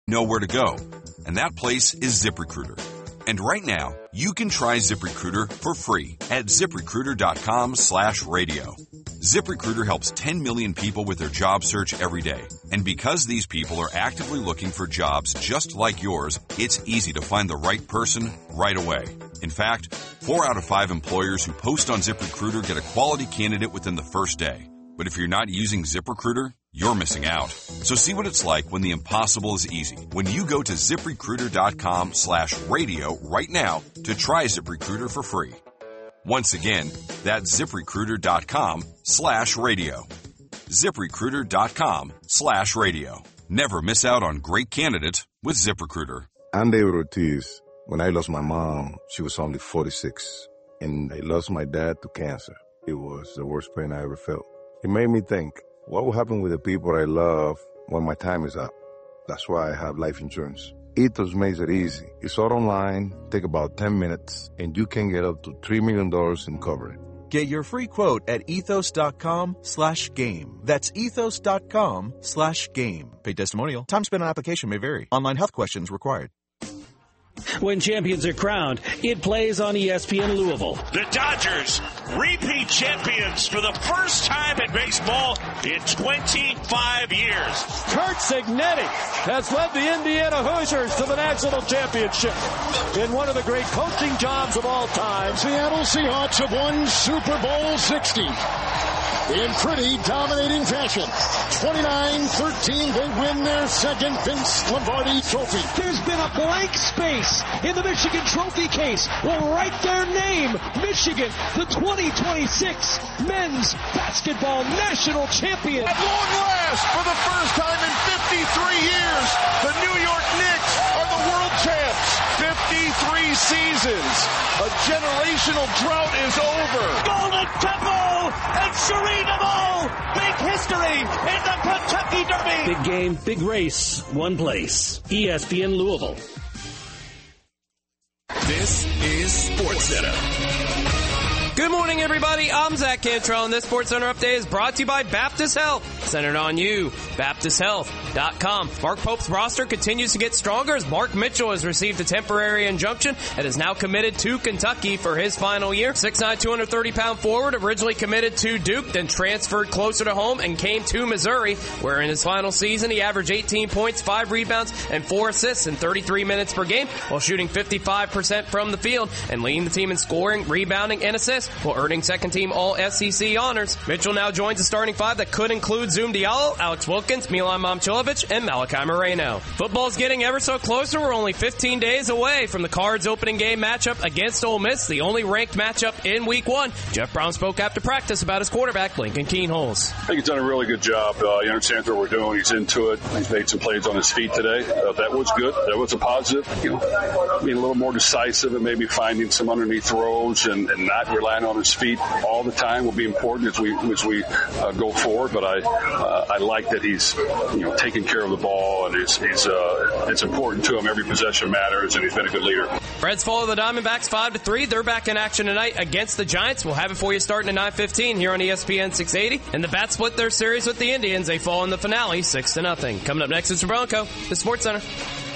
know where to go. And that place is ZipRecruiter. And right now, you can try ZipRecruiter for free at ZipRecruiter.com/radio. ZipRecruiter helps 10 million people with their job search every day. And because these people are actively looking for jobs just like yours, it's easy to find the right person right away. In fact, 4 out of 5 employers who post on ZipRecruiter get a quality candidate within the first day. But if you're not using ZipRecruiter, you're missing out. So see what it's like when the impossible is easy. When you go to ZipRecruiter.com/radio right now to try ZipRecruiter for free. Once again, that's ZipRecruiter.com/radio. ZipRecruiter.com/radio. Never miss out on great candidates with ZipRecruiter. I'm David Ortiz. When I lost my mom, she was only 46. And I lost my dad to cancer. It was the worst pain I ever felt. It made me think, what will happen with the people I love when my time is up? That's why I have life insurance. Ethos makes it easy. It's all online, take about 10 minutes, and you can get up to $3 million in coverage. Get your free quote at ethos.com/game. That's ethos.com/game. Paid testimonial. Time spent on application may vary. Online health questions required. When champions are crowned, it plays on ESPN Louisville. The Dodgers, repeat champions for the first time in baseball in 25 years. Curt Cignetti has led the Indiana Hoosiers to the national championship in one of the great coaching jobs of all time. Seattle Seahawks have won Super Bowl 60 in pretty dominating fashion. 29-13, they win their second Vince Lombardi trophy. There's been a blank space in the Michigan trophy case. We'll write their name, Michigan, the 2026 men's basketball national champion. At long last, for the first time in 53 years, the New York Knicks are the world champs. 53 seasons. A generational drought is over. Golden Temple and Serena, big history in the Kentucky Derby. Big game, big race, one place. ESPN Louisville. This is SportsCenter. Good morning, everybody. I'm Zach Cantrell, and this SportsCenter update is brought to you by Baptist Health. Centered on you. BaptistHealth.com. Mark Pope's roster continues to get stronger as Mark Mitchell has received a temporary injunction and is now committed to Kentucky for his final year. 6'9", 230-pound forward, originally committed to Duke, then transferred closer to home and came to Missouri, where in his final season he averaged 18 points, 5 rebounds, and 4 assists in 33 minutes per game, while shooting 55% from the field and leading the team in scoring, rebounding, and assists, while earning second-team All-SEC honors. Mitchell now joins the starting 5 that could include Zoom Diallo, Alex Wilkins, Milan Momcilovic, and Malachi Moreno. Football's getting ever so closer. We're only 15 days away from the Cards opening game matchup against Ole Miss, the only ranked matchup in Week 1. Jeff Brown spoke after practice about his quarterback, Lincoln Keenholz. I think he's done a really good job. He understands what we're doing. He's into it. He's made some plays on his feet today. That was good. That was a positive. Being a little more decisive and maybe finding some underneath throws and not relying on his feet all the time will be important as we go forward. But I like that he's taking care of the ball, and it's important to him. Every possession matters, and he's been a good leader. Reds follow the Diamondbacks 5-3. They're back in action tonight against the Giants. We'll have it for you starting at 9:15 here on ESPN 680. And the Bats split their series with the Indians. They fall in the finale 6-0. Coming up next is Bronco, the SportsCenter.